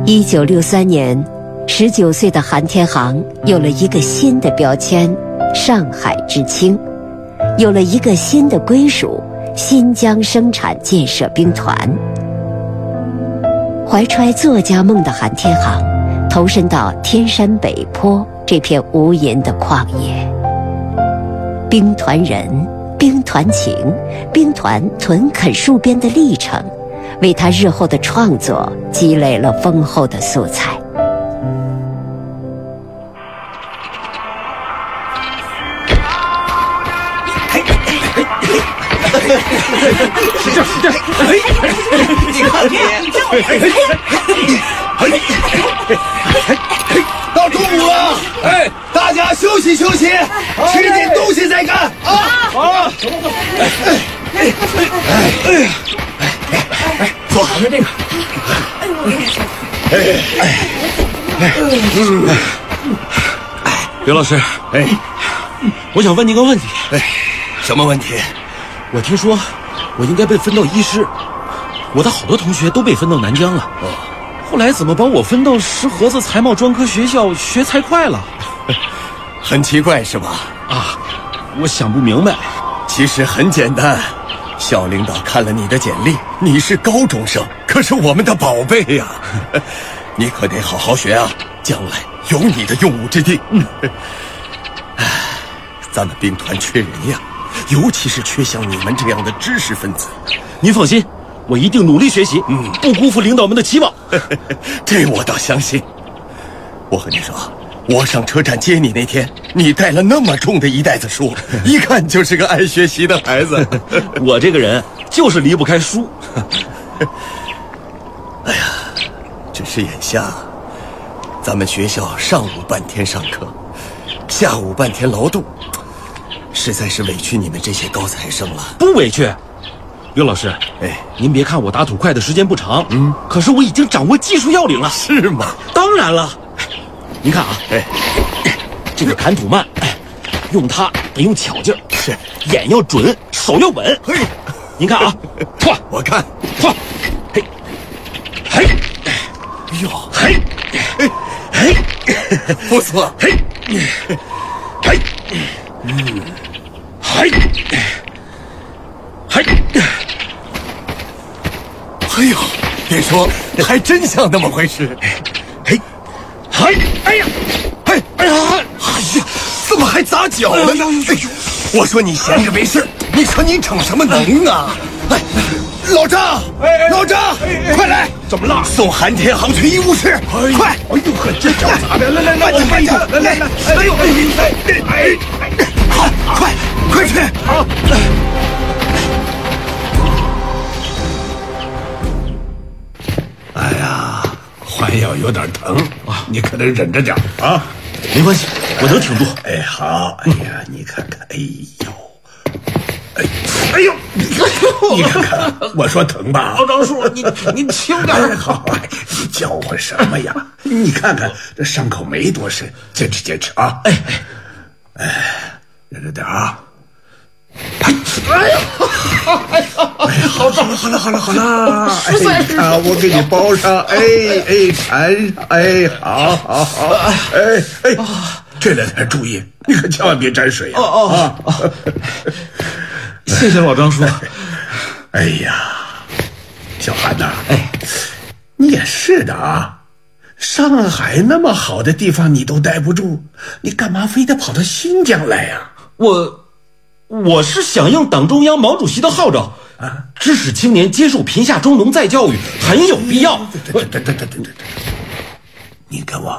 1963年，19岁的韩天航有了一个新的标签“上海知青”，有了一个新的归属——新疆生产建设兵团。怀揣作家梦的韩天航，投身到天山北坡这片无垠的旷野。兵团人、兵团情、兵团屯垦戍边的历程，为他日后的创作积累了丰厚的素材。 使劲使劲！ 你看你，到中午了，大家休息休息，吃点东西再干啊！好，坐好这个。 刘老师，我想问您个问题。 什么问题？ 我听说我应该被分到医师，我的好多同学都被分到南疆了。后来怎么把我分到石河子财贸专科学校学财会了？ 很奇怪是吧？ 啊，我想不明白。 其实很简单，校领导看了你的简历，你是高中生，可是我们的宝贝呀，你可得好好学啊，将来有你的用武之地。咱们兵团缺人呀，尤其是缺像你们这样的知识分子。 您放心，我一定努力学习，不辜负领导们的期望。 这我倒相信。我和你说，我上车站接你那天，你带了那么重的一袋子书，一看就是个爱学习的孩子。 我这个人就是离不开书。 哎呀，只是眼下咱们学校上午半天上课，下午半天劳动，实在是委屈你们这些高材生了。 不委屈，刘老师，您别看我打土块的时间不长，可是我已经掌握技术要领了。 是吗？ 当然了。您看啊，这个砍土慢，用它得用巧劲儿， 是眼要准，手要稳。 嘿， 您看啊，唰， 我看， 唰，嘿，嘿， 哎呦， 嘿，嘿， 不错， 嘿，嘿，嘿，嘿， 哎呦，别说，还真像那么回事。 嘿，嘿，哎呀， 嘿，哎呀，哎呀，怎么还砸脚了呢？我说你闲着没事，你说你逞什么能啊？哎，老张，老张，快来！ 怎么了？ 送韩天航去医务室，快！ 哎呦呵，这叫咋的？来， 慢点，来，哎呦，好，快去！好。 哎呀，患药有点疼啊，你可得忍着点啊。 没关系，我能挺住。 哎，好，哎呀，你看看，哎呦，你看看，我说疼吧？ 张叔，您轻点。 好，你叫唤什么呀？你看看这伤口没多深，坚持啊！忍着点啊！ 哎呀， 好了， 实在是， 我给你包上，缠上，好，这两天注意，你可千万别沾水啊！ 谢谢老张叔。 哎呀，小韩呐，你也是的啊，上海那么好的地方你都待不住，你干嘛非得跑到新疆来呀？ 我是响应党中央毛主席的号召啊，知识青年接受贫下中农再教育很有必要。 对，你跟我